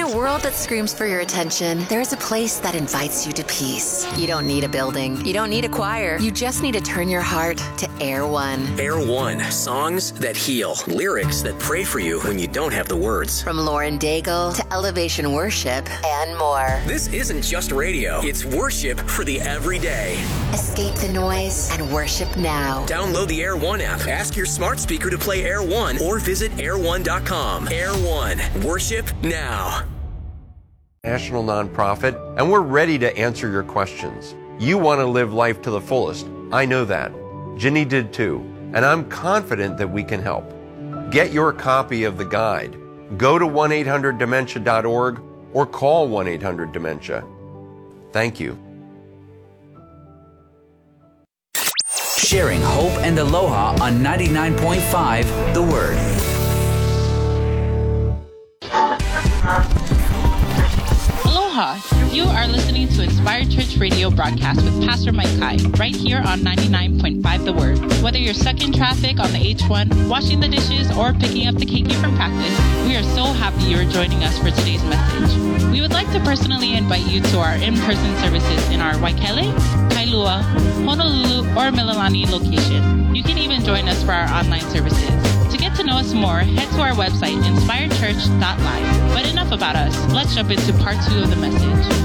a world that screams for your attention, there's a place that invites you to peace. You don't need a building. You don't need a choir. You just need to turn your heart to Air One. Air One. Songs that heal. Lyrics that pray for you when you don't have the words. From Lauren Daigle to Elevation Worship and more. This isn't just radio. It's worship for the everyday. Escape the noise and worship now. Download the Air One app. Ask your smart speaker to play Air One or visit air1.com. Air One. Worship now. National nonprofit, and we're ready to answer your questions. You want to live life to the fullest. I know that. Ginny did too, and I'm confident that we can help. Get your copy of the guide. Go to 1-800-DEMENTIA.org or call 1-800-DEMENTIA. Thank you. Sharing hope and aloha on 99.5 The Word. Aloha! You are listening to Inspired Church Radio broadcast with Pastor Mike Kai, right here on 99.5 The Word. Whether you're stuck in traffic on the H1, washing the dishes, or picking up the keiki from practice, we are so happy you're joining us for today's message. We would like to personally invite you to our in-person services in our Waikele, Kailua, Honolulu, or Mililani location. You can even join us for our online services. To get to know us more, head to our website, inspiredchurch.live. But enough about us. Let's jump into part 2 of the message.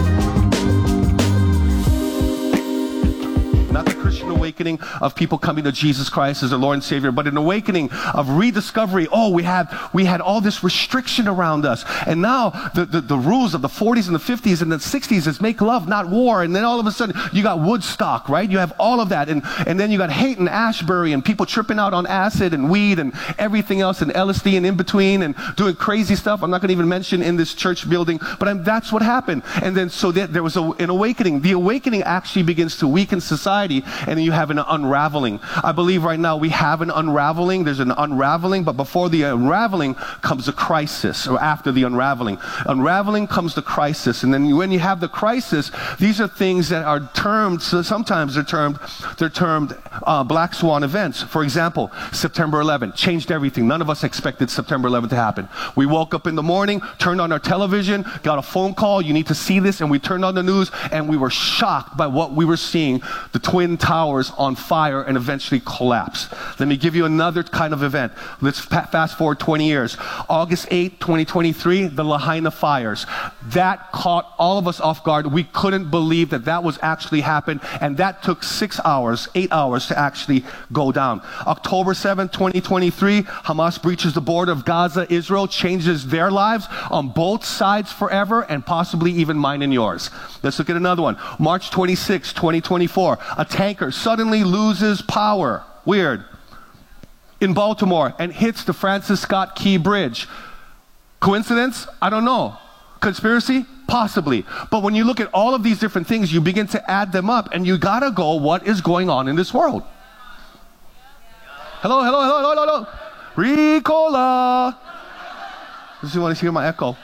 Not the Christian awakening of people coming to Jesus Christ as their Lord and Savior, but an awakening of rediscovery. Oh, we had all this restriction around us. And now the rules of the 40s and the 50s and the 60s is make love, not war. And then all of a sudden you got Woodstock, right? You have all of that. And then you got Haight Ashbury and people tripping out on acid and weed and everything else and LSD and in between and doing crazy stuff. I'm not going to even mention in this church building, but that's what happened. And then so there was an awakening. The awakening actually begins to weaken society. And then you have an unraveling. I believe right now we have an unraveling. There's an unraveling, but before the unraveling comes a crisis, or after the unraveling. Unraveling comes the crisis. And then when you have the crisis, these are things that are termed, sometimes they're termed black swan events. For example, September 11th changed everything. None of us expected September 11th to happen. We woke up in the morning, turned on our television, got a phone call, you need to see this, and we turned on the news, and we were shocked by what we were seeing. The Twin Towers on fire and eventually collapse. Let me give you another kind of event. Let's fast forward 20 years. August 8, 2023, the Lahaina fires. That caught all of us off guard. We couldn't believe that was actually happened, and that took 8 hours to actually go down. October 7, 2023, Hamas breaches the border of Gaza, Israel, changes their lives on both sides forever, and possibly even mine and yours. Let's look at another one. March 26, 2024, a tanker suddenly loses power. Weird. In Baltimore and hits the Francis Scott Key Bridge. Coincidence? I don't know. Conspiracy? Possibly. But when you look at all of these different things, you begin to add them up and you gotta go, what is going on in this world? Hello, hello, hello, hello, hello. Ricola. Does you want to hear my echo?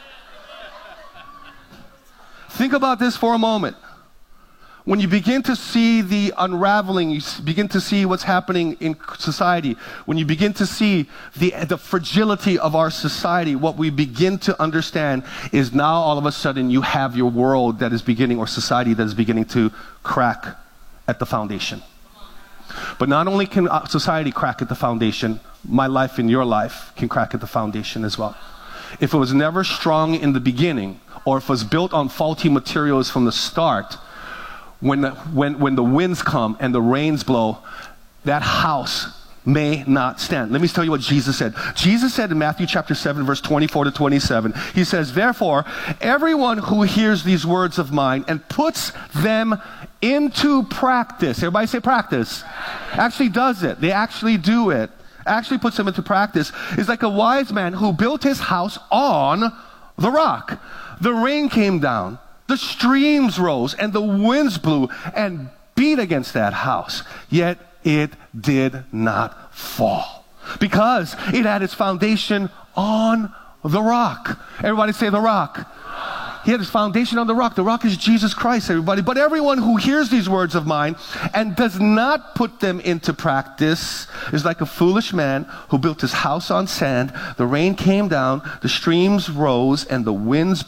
Think about this for a moment. When you begin to see the unraveling, you begin to see what's happening in society, when you begin to see the fragility of our society, what we begin to understand is now all of a sudden you have your world that is beginning, or society that is beginning to crack at the foundation. But not only can society crack at the foundation, my life and your life can crack at the foundation as well. If it was never strong in the beginning, or if it was built on faulty materials from the start, when the winds come and the rains blow, that house may not stand. Let me tell you what Jesus said. Jesus said in Matthew chapter 7, verse 24 to 27, he says, therefore, everyone who hears these words of mine and puts them into practice, everybody say practice, actually does it. They actually do it. Actually puts them into practice, is like a wise man who built his house on the rock. The rain came down, the streams rose, and the winds blew and beat against that house. Yet it did not fall because it had its foundation on the rock. Everybody say the rock. He had his foundation on the rock. The rock is Jesus Christ, everybody. But everyone who hears these words of mine and does not put them into practice is like a foolish man who built his house on sand. The rain came down, the streams rose, and the winds